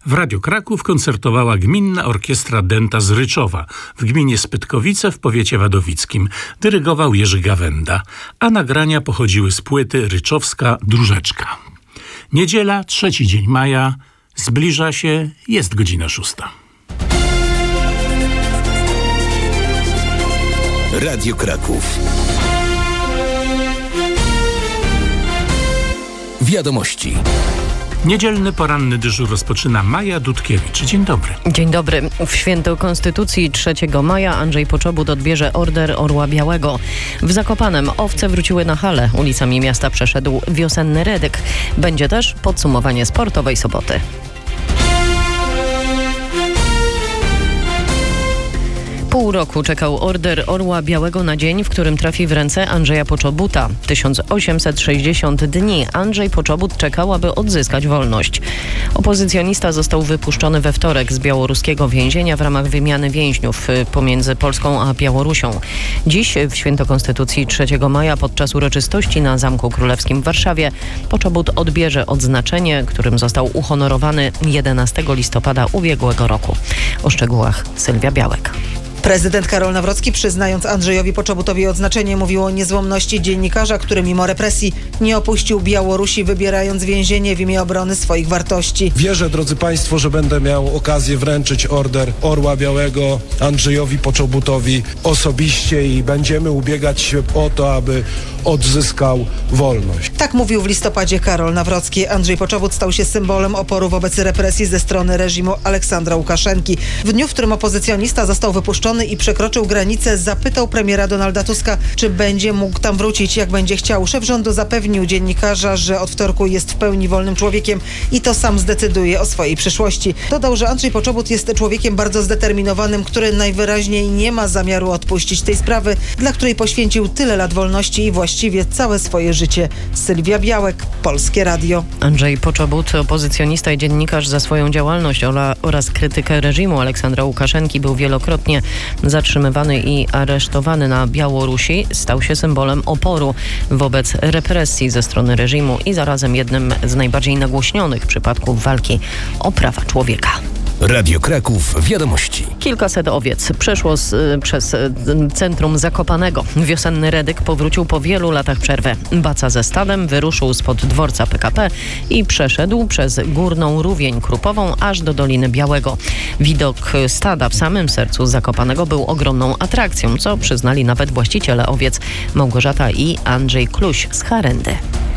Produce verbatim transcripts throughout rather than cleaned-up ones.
W Radiu Kraków koncertowała Gminna Orkiestra Dęta z Ryczowa w gminie Spytkowice w powiecie wadowickim. Dyrygował Jerzy Gawenda, a nagrania pochodziły z płyty Ryczowska Dróżeczka. Niedziela, trzeci dzień maja, zbliża się, jest godzina szósta. Radio Kraków. Wiadomości. Niedzielny poranny dyżur rozpoczyna Maja Dudkiewicz. Dzień dobry. Dzień dobry. W święto Konstytucji trzeciego maja Andrzej Poczobut odbierze Order Orła Białego. W Zakopanem owce wróciły na hale. Ulicami miasta przeszedł wiosenny Redyk. Będzie też podsumowanie sportowej soboty. Pół roku czekał Order Orła Białego na dzień, w którym trafi w ręce Andrzeja Poczobuta. tysiąc osiemset sześćdziesiąt dni Andrzej Poczobut czekał, aby odzyskać wolność. Opozycjonista został wypuszczony we wtorek z białoruskiego więzienia w ramach wymiany więźniów pomiędzy Polską a Białorusią. Dziś w święto Konstytucji trzeciego maja podczas uroczystości na Zamku Królewskim w Warszawie Poczobut odbierze odznaczenie, którym został uhonorowany jedenastego listopada ubiegłego roku. O szczegółach Sylwia Białek. Prezydent Karol Nawrocki, przyznając Andrzejowi Poczobutowi odznaczenie, mówił o niezłomności dziennikarza, który mimo represji nie opuścił Białorusi, wybierając więzienie w imię obrony swoich wartości. Wierzę, drodzy Państwo, że będę miał okazję wręczyć Order Orła Białego Andrzejowi Poczobutowi osobiście i będziemy ubiegać się o to, aby odzyskał wolność. Tak mówił w listopadzie Karol Nawrocki. Andrzej Poczobut stał się symbolem oporu wobec represji ze strony reżimu Aleksandra Łukaszenki. W dniu, w którym opozycjonista został wypuszczony i przekroczył granicę, zapytał premiera Donalda Tuska, czy będzie mógł tam wrócić, jak będzie chciał. Szef rządu zapewnił dziennikarza, że od wtorku jest w pełni wolnym człowiekiem i to sam zdecyduje o swojej przyszłości. Dodał, że Andrzej Poczobut jest człowiekiem bardzo zdeterminowanym, który najwyraźniej nie ma zamiaru odpuścić tej sprawy, dla której poświęcił tyle lat wolności i właściwie całe swoje życie. Sylwia Białek, Polskie Radio. Andrzej Poczobut, opozycjonista i dziennikarz, za swoją działalność oraz krytykę reżimu Aleksandra Łukaszenki był wielokrotnie zatrzymywany i aresztowany na Białorusi. Stał się symbolem oporu wobec represji ze strony reżimu i zarazem jednym z najbardziej nagłośnionych przypadków walki o prawa człowieka. Radio Kraków. Wiadomości. Kilkaset owiec przeszło z, przez centrum Zakopanego. Wiosenny Redyk powrócił po wielu latach przerwy. Baca ze stadem wyruszył spod dworca P K P i przeszedł przez Górną Rówień Krupową aż do Doliny Białego. Widok stada w samym sercu Zakopanego był ogromną atrakcją, co przyznali nawet właściciele owiec Małgorzata i Andrzej Kluś z Harendy.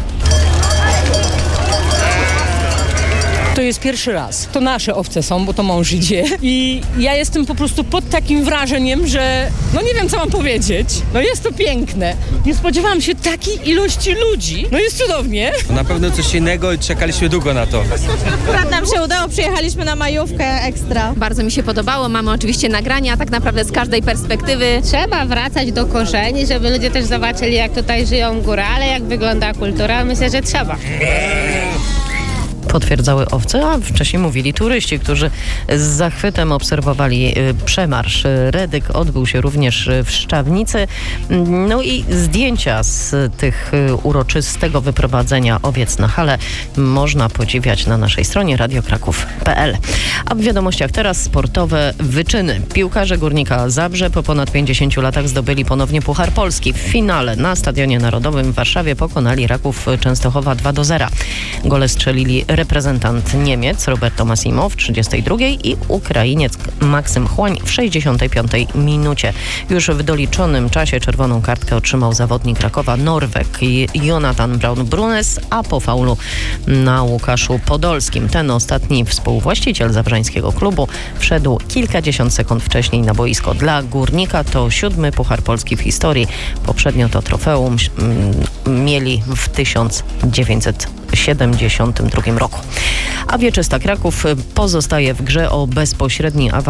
To jest pierwszy raz. To nasze owce są, bo to mąż idzie. I ja jestem po prostu pod takim wrażeniem, że no nie wiem, co mam powiedzieć. No jest to piękne. Nie spodziewałam się takiej ilości ludzi. No jest cudownie. Na pewno coś innego i czekaliśmy długo na to. Akurat nam się udało, przyjechaliśmy na majówkę ekstra. Bardzo mi się podobało, mamy oczywiście nagrania, tak naprawdę z każdej perspektywy. Trzeba wracać do korzeni, żeby ludzie też zobaczyli, jak tutaj żyją górale, jak wygląda kultura. Myślę, że trzeba. Potwierdzały owce, a wcześniej mówili turyści, którzy z zachwytem obserwowali przemarsz. Redyk odbył się również w Szczawnicy. No i zdjęcia z tych uroczystego wyprowadzenia owiec na hale można podziwiać na naszej stronie radiokraków kropka p l. A w wiadomościach teraz sportowe wyczyny. Piłkarze Górnika Zabrze po ponad pięćdziesięciu latach zdobyli ponownie Puchar Polski. W finale na Stadionie Narodowym w Warszawie pokonali Raków Częstochowa dwa do zera. Gole strzelili reprezentant Niemiec Roberto Massimo w trzydziestej drugiej i Ukrainiec Maksym Chłań w sześćdziesiątej piątej minucie. Już w doliczonym czasie czerwoną kartkę otrzymał zawodnik Rakowa Norweg Jonathan Braun-Brunes, a po faulu na Łukaszu Podolskim. Ten ostatni współwłaściciel zabrzańskiego klubu wszedł kilkadziesiąt sekund wcześniej na boisko. Dla Górnika to siódmy Puchar Polski w historii. Poprzednio to trofeum mieli w tysiąc dziewięćset siedemdziesiątym drugim roku. A Wieczysta Kraków pozostaje w grze o bezpośredni awans